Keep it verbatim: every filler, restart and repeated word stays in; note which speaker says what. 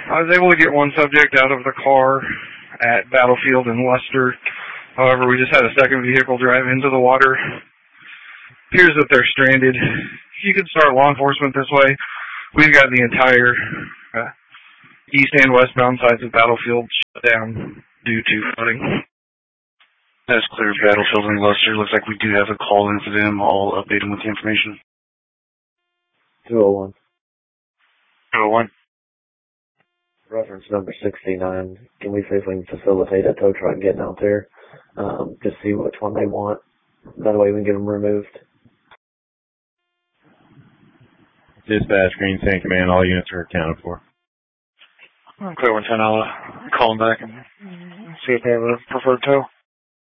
Speaker 1: I was able to get one subject out of the car at Battlefield in Leicester. However, we just had a second vehicle drive into the water. Appears that they're stranded. If you could start law enforcement this way, we've got the entire uh, east and westbound sides of Battlefield shut down due to flooding.
Speaker 2: That's clear. Battlefield in Leicester. Looks like we do have a call in for them. I'll update them with the information.
Speaker 3: two oh one.
Speaker 2: two oh one.
Speaker 3: Reference number sixty-nine. Can we see if we can facilitate a tow truck getting out there? Um, just see which one they want. That way we can get them removed.
Speaker 4: Dispatch, Green Tank Command, all units are accounted for.
Speaker 2: Clear one ten, I'll uh, call them back and see if they have a preferred tow.